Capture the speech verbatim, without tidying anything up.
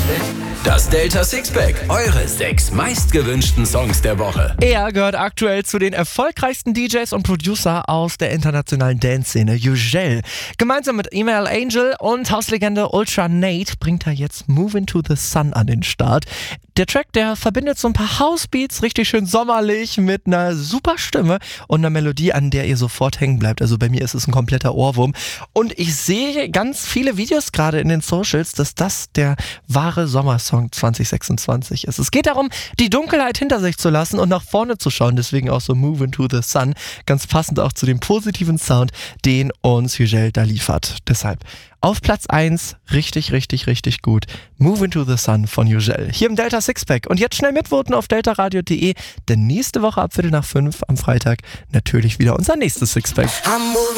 Das Delta Sixpack, eure sechs meistgewünschten Songs der Woche. Er gehört aktuell zu den erfolgreichsten D Js und Producer aus der internationalen Dance-Szene, Ugel. Gemeinsam mit Email Angel und Hauslegende Ultra Nate bringt er jetzt Move Into the Sun an den Start. Der Track, der verbindet so ein paar Housebeats, richtig schön sommerlich, mit einer super Stimme und einer Melodie, an der ihr sofort hängen bleibt. Also bei mir ist es ein kompletter Ohrwurm. Und ich sehe ganz viele Videos gerade in den Socials, dass das der wahre Sommersong zwanzig sechsundzwanzig ist. Es geht darum, die Dunkelheit hinter sich zu lassen und nach vorne zu schauen. Deswegen auch so Move Into the Sun. Ganz passend auch zu dem positiven Sound, den uns Ugel da liefert. Deshalb auf Platz eins, richtig, richtig, richtig gut. Move Into the Sun von Ugel. Hier im Delta Sixpack. Und jetzt schnell mitvoten auf deltaradio punkt de, denn nächste Woche ab Viertel nach fünf am Freitag natürlich wieder unser nächstes Sixpack.